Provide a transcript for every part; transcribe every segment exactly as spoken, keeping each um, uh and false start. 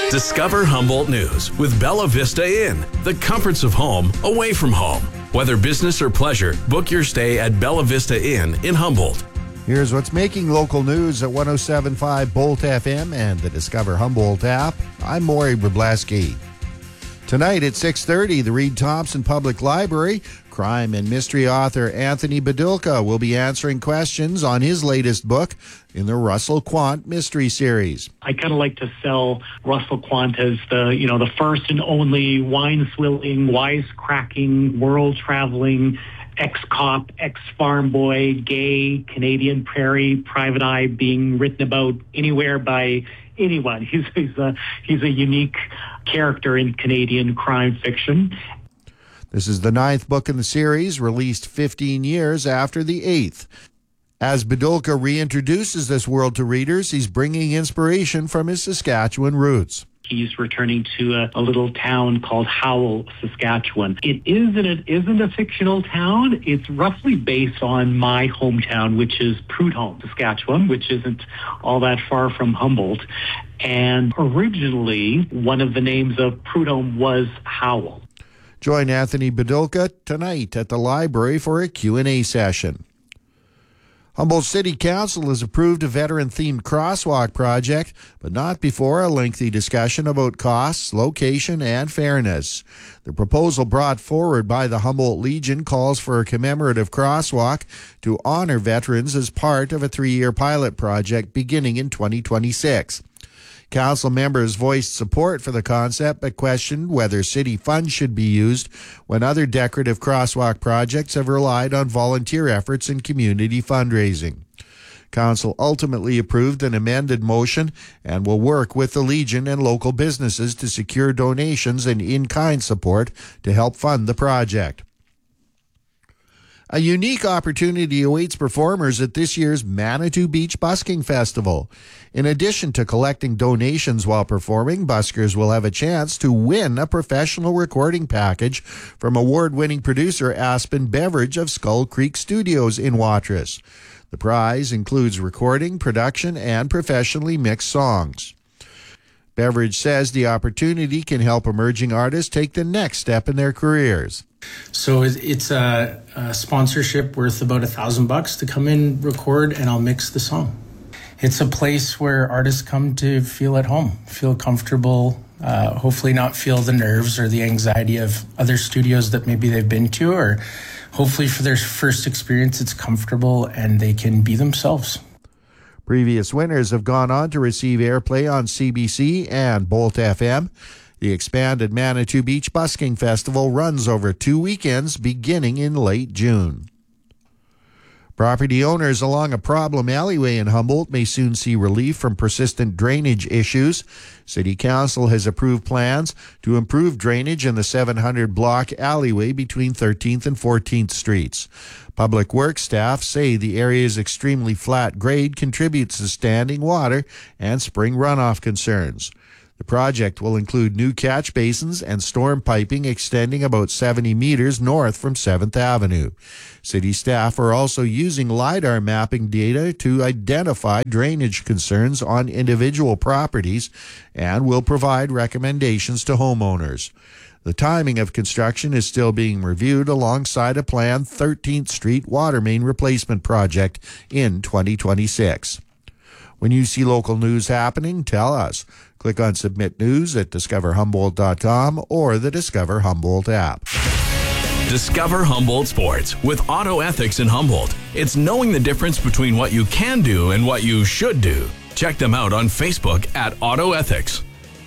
Discover Humboldt News with Bella Vista Inn, the comforts of home away from home. Whether business or pleasure, book your stay at Bella Vista Inn in Humboldt. Here's what's making local news at one oh seven point five Bolt F M and the Discover Humboldt app. I'm Maury Wrobleski. Tonight at six thirty, the Reed Thompson Public Library, crime and mystery author Anthony Badulka will be answering questions on his latest book in the Russell Quant Mystery Series. I kind of like to sell Russell Quant as the, you know, the first and only wine-swilling, wise-cracking, world-traveling, ex-cop, ex-farm boy, gay, Canadian prairie, private eye being written about anywhere by anyone. He's, he's, a, he's a unique character in Canadian crime fiction. This is the ninth book in the series, released fifteen years after the eighth. As Badulka reintroduces this world to readers, he's bringing inspiration from his Saskatchewan roots. He's returning to a, a little town called Howell, Saskatchewan. It is and it isn't a fictional town. It's roughly based on my hometown, which is Prudhomme, Saskatchewan, which isn't all that far from Humboldt. And originally, one of the names of Prudhomme was Howell. Join Anthony Badulka tonight at the library for a Q and A session. Humboldt City Council has approved a veteran-themed crosswalk project, but not before a lengthy discussion about costs, location, and fairness. The proposal brought forward by the Humboldt Legion calls for a commemorative crosswalk to honor veterans as part of a three-year pilot project beginning in twenty twenty-six. Council members voiced support for the concept but questioned whether city funds should be used when other decorative crosswalk projects have relied on volunteer efforts and community fundraising. Council ultimately approved an amended motion and will work with the Legion and local businesses to secure donations and in-kind support to help fund the project. A unique opportunity awaits performers at this year's Manitou Beach Busking Festival. In addition to collecting donations while performing, buskers will have a chance to win a professional recording package from award-winning producer Aspen Beveridge of Skull Creek Studios in Watrous. The prize includes recording, production, and professionally mixed songs. Beveridge says the opportunity can help emerging artists take the next step in their careers. So it's a, a sponsorship worth about a thousand bucks to come in, record, and I'll mix the song. It's a place where artists come to feel at home, feel comfortable, uh, hopefully not feel the nerves or the anxiety of other studios that maybe they've been to, or hopefully for their first experience it's comfortable and they can be themselves. Previous winners have gone on to receive airplay on C B C and Bolt F M. The expanded Manitou Beach Busking Festival runs over two weekends beginning in late June. Property owners along a problem alleyway in Humboldt may soon see relief from persistent drainage issues. City Council has approved plans to improve drainage in the seven hundred block alleyway between thirteenth and fourteenth Streets. Public Works staff say the area's extremely flat grade contributes to standing water and spring runoff concerns. The project will include new catch basins and storm piping extending about seventy meters north from seventh Avenue. City staff are also using LiDAR mapping data to identify drainage concerns on individual properties and will provide recommendations to homeowners. The timing of construction is still being reviewed alongside a planned thirteenth Street water main replacement project in twenty twenty-six. When you see local news happening, tell us. Click on Submit News at discover humboldt dot com or the Discover Humboldt app. Discover Humboldt Sports with Auto Ethics in Humboldt. It's knowing the difference between what you can do and what you should do. Check them out on Facebook at Auto Ethics.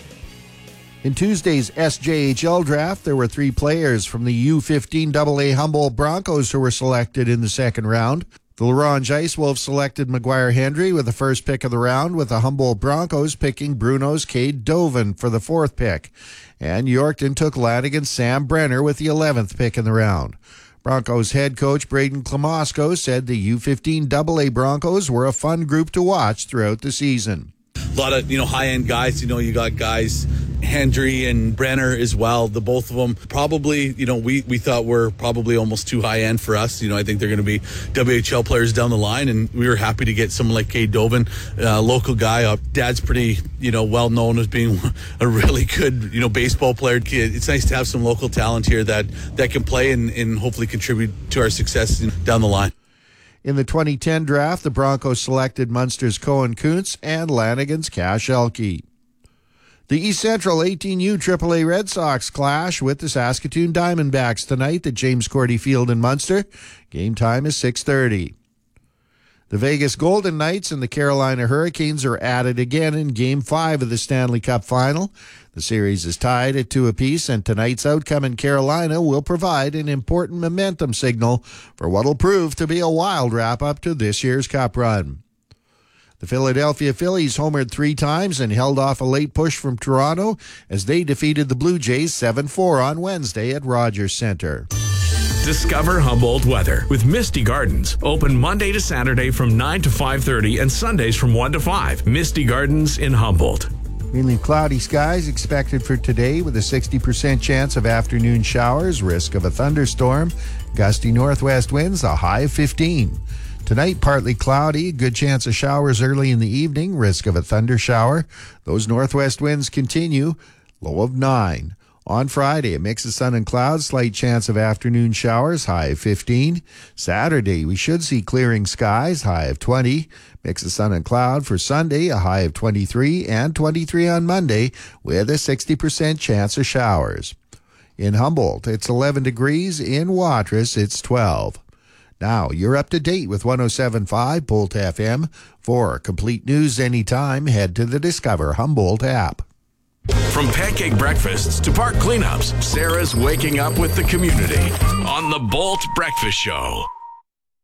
In Tuesday's S J H L draft, there were three players from the U fifteen double A Humboldt Broncos who were selected in the second round. The La Ronge Ice Wolves selected Maguire Hendry with the first pick of the round, with the Humboldt Broncos picking Bruno's Cade Dovin for the fourth pick. And Yorkton took Lanigan's Sam Brenner with the eleventh pick in the round. Broncos head coach Braden Klamosko said the U fifteen double A Broncos were a fun group to watch throughout the season. A lot of, you know, high-end guys. You know, you got guys Hendry and Brenner as well. The both of them probably, you know, we, we thought were probably almost too high end for us. You know, I think they're going to be W H L players down the line, and we were happy to get someone like Cade Dovin, a uh, local guy. Uh, Dad's pretty, you know, well known as being a really good, you know, baseball player. It's nice to have some local talent here that, that can play and, and hopefully contribute to our success down the line. In the twenty ten draft, the Broncos selected Munster's Cohen Kuntz and Lanigan's Cash Elke. The East Central eighteen U triple A Red Sox clash with the Saskatoon Diamondbacks tonight at James Cordy Field in Munster. Game time is six thirty. The Vegas Golden Knights and the Carolina Hurricanes are at it again in Game five of the Stanley Cup Final. The series is tied at two apiece, and tonight's outcome in Carolina will provide an important momentum signal for what will prove to be a wild wrap-up to this year's Cup run. The Philadelphia Phillies homered three times and held off a late push from Toronto as they defeated the Blue Jays seven four on Wednesday at Rogers Centre. Discover Humboldt weather with Misty Gardens. Open Monday to Saturday from nine to five thirty and Sundays from one to five. Misty Gardens in Humboldt. Mainly cloudy skies expected for today with a sixty percent chance of afternoon showers, risk of a thunderstorm, gusty northwest winds, a high of fifteen. Tonight, partly cloudy, good chance of showers early in the evening, risk of a thunder shower. Those northwest winds continue, low of nine. On Friday, a mix of sun and clouds, slight chance of afternoon showers, high of fifteen. Saturday, we should see clearing skies, high of twenty. Mix of sun and cloud for Sunday, a high of twenty-three, and twenty-three on Monday, with a sixty percent chance of showers. In Humboldt, it's eleven degrees. In Watrous, it's twelve. Now, you're up to date with one oh seven point five Bolt F M. For complete news anytime, head to the Discover Humboldt app. From pancake breakfasts to park cleanups, Sarah's waking up with the community on the Bolt Breakfast Show.